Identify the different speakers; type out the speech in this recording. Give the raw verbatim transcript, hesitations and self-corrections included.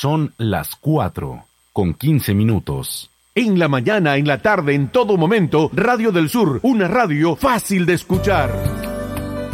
Speaker 1: Son las cuatro con quince minutos.
Speaker 2: En la mañana, en la tarde, en todo momento, Radio del Sur, una radio fácil de escuchar.